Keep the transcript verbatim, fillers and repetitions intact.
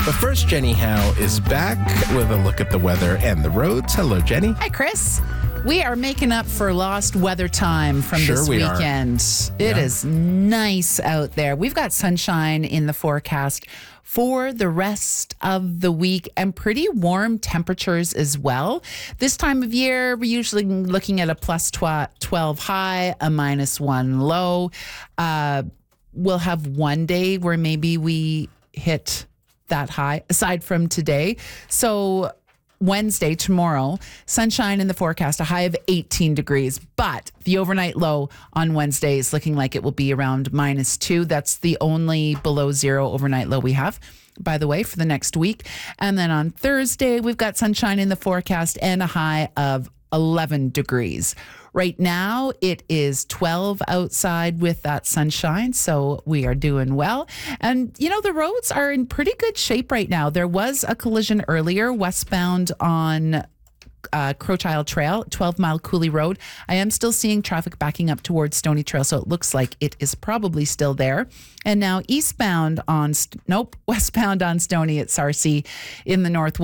But first, Jenny Howe is back with a look at the weather and the roads. Hello, Jenny. Hi, Chris. We are making up for lost weather time from Sure this we are. weekend. It Yeah. is nice out there. We've got sunshine in the forecast for the rest of the week and pretty warm temperatures as well. This time of year, we're usually looking at a plus tw- twelve high, a minus one low. Uh, we'll have one day where maybe we hit that high, aside from today. So Wednesday, tomorrow, sunshine in the forecast, a high of eighteen degrees. But the overnight low on Wednesday is looking like it will be around minus two. That's the only below zero overnight low we have, by the way, for the next week. And then on Thursday, we've got sunshine in the forecast and a high of eleven degrees. Right now, it is twelve outside with that sunshine, so we are doing well. And, you know, the roads are in pretty good shape right now. There was a collision earlier westbound on uh, Crowchild Trail, twelve mile Cooley Road. I am still seeing traffic backing up towards Stony Trail, so it looks like it is probably still there. And now eastbound on, St- nope, westbound on Stony at Sarcee in the northwest.